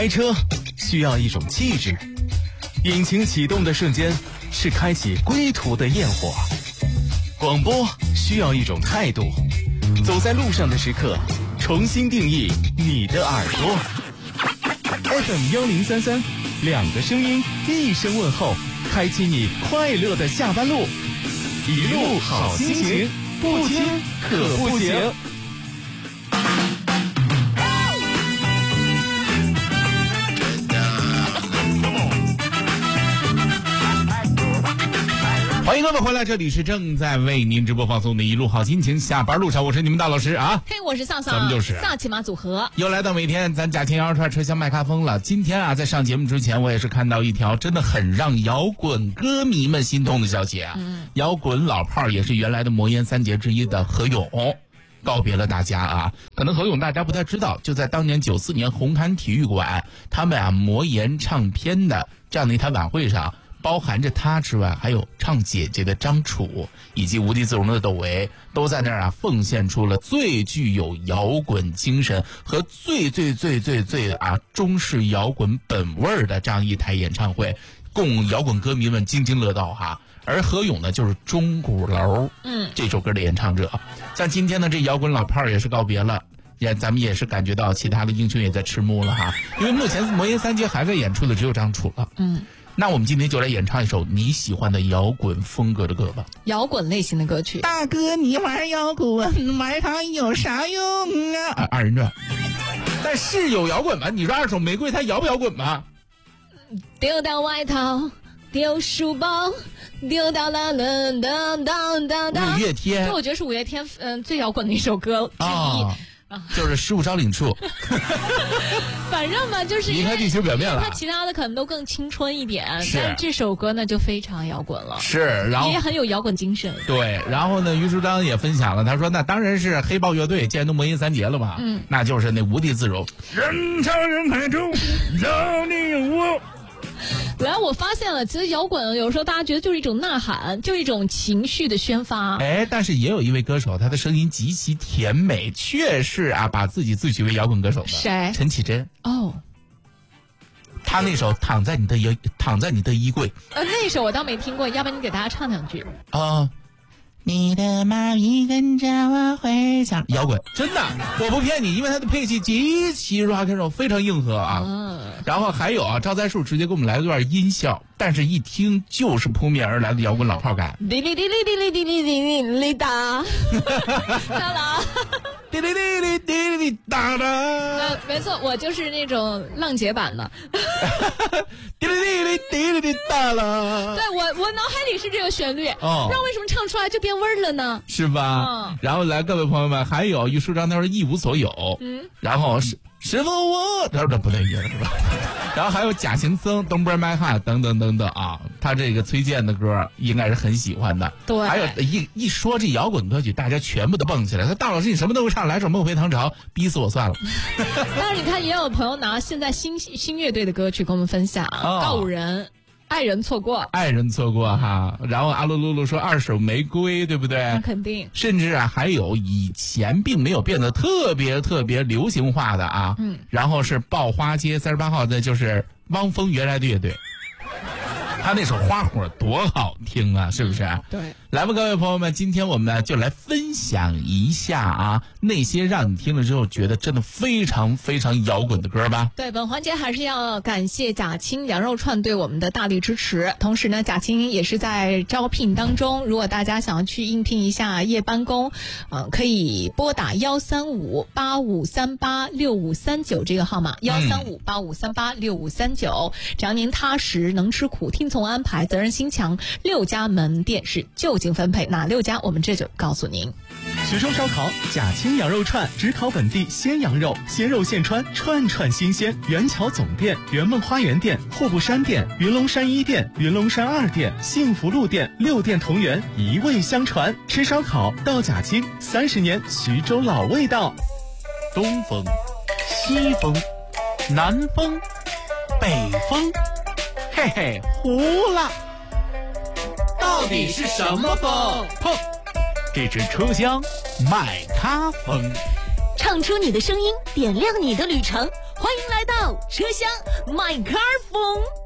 开车需要一种气质，引擎启动的瞬间是开启归途的焰火。广播需要一种态度，走在路上的时刻，重新定义你的耳朵。FM1033，两个声音，一声问候，开启你快乐的下班路，一路好心情，不听可不行。 欢迎各位回来，这里是正在为您直播放送的一路好心情，下班路上我是你们大老师啊。 嘿，我是丧丧， 咱们就是萨琪玛组合， 又来到每天咱假期羊肉串车厢麦咖风了。今天啊，在上节目之前，我也是看到一条真的很让摇滚歌迷们心痛的消息啊。摇滚老炮儿也是原来的魔岩三杰之一的何勇告别了大家啊。可能何勇大家不太知道，就在当年94年红磡体育馆，他们魔岩唱片的这样的一台晚会上，包含着他之外，还有唱姐姐的张楚以及无地自容的窦唯，都在那儿奉献出了最具有摇滚精神和最中式摇滚本味的这样一台演唱会，供摇滚歌迷们津津乐道哈。而何勇呢，就是钟鼓楼这首歌的演唱者。像今天的这摇滚老炮儿也是告别了，咱们也是感觉到其他的英雄也在迟暮了哈。因为目前魔岩三杰还在演出的只有张楚了。那我们今天就来演唱一首你喜欢的摇滚风格的歌吧。 摇滚类型的歌曲。 大哥，你玩摇滚玩它有啥用啊？二人转。但是有摇滚吗？你说二手玫瑰它摇不摇滚吗？ 丢掉外套，丢书包，丢掉了五月天。 这我觉得是五月天最摇滚的一首歌之一。 就是15招领处。 反正吧，就是离开地球表面了。 它其他的可能都更青春一点， 是， 但是这首歌呢就非常摇滚了。 是，然后也很有摇滚精神。 对，然后呢，于书章也分享了，他说那当然是黑豹乐队，既然都魔岩三杰了嘛，那就是那无地自容。人潮人海中，有你有我。 然后我发现了，其实摇滚有时候大家觉得就是一种呐喊，就是一种情绪的宣发。 但是也有一位歌手，他的声音极其甜美，却是把自己自诩为摇滚歌手的。 谁？ 陈绮贞。他那首躺在你的衣柜。 那首我倒没听过，要不然你给大家唱两句。 你的猫咪跟着我回家。摇滚，真的，我不骗你，因为它的配器极其 rock and roll， 非常硬核啊。然后还有赵栽树直接给我们来了段音效，但是一听就是扑面而来的摇滚老炮感。 滴哩滴哩滴哩滴哩滴哩滴哩哒，哒啦， 滴哩滴哩滴哩哒哒。 没错，我就是那种浪姐版的。 滴哩滴哩滴哩滴哒啦。 对，我脑海里是这个旋律，不知道为什么唱出来就变味儿了呢？ 是吧？然后来各位朋友们，还有于书章他说一无所有，然后是否我这不对劲是吧？然后还有假行僧 Don't Break My Heart 等等等等啊，他这个崔健的歌应该是很喜欢的。 对， 还有一说这摇滚歌曲，大家全部都蹦起来。他大老师你什么都会唱，来首《梦回唐朝》，逼死我算了。 但是你看，也有朋友拿现在新乐队的歌曲跟我们分享，告五人。爱人错过哈，然后阿鲁露露说二手玫瑰，对不对？那肯定。 甚至还有以前并没有变得特别流行化的啊，然后是爆花街38号的，就是汪峰原来的乐队。他那首花火多好听啊，是不是？ 对， 来吧，各位朋友们，今天我们就来分享一下那些让你听了之后觉得真的非常摇滚的歌吧。 对，本环节还是要感谢贾青羊肉串对我们的大力支持。同时呢，贾青也是在招聘当中，如果大家想要去应聘一下夜班工，可以拨打13585386539这个号码，13585386539。只要您踏实能吃苦，听从安排，责任心强，6家门店是就近分配，哪6家我们这就告诉您。 徐州烧烤贾青羊肉串，只烤本地鲜羊肉，鲜肉现穿，串串新鲜。元桥总店、圆梦花园店、户部山店、云龙山1店、云龙山2店、幸福路店，6店同源，一味相传。吃烧烤到贾青，30年徐州老味道。 东风、西风、南风、北风，嘿嘿，糊了。到底是什么风？砰！这支车厢麦咖风， 唱出你的声音，点亮你的旅程。 欢迎来到车厢麦克风。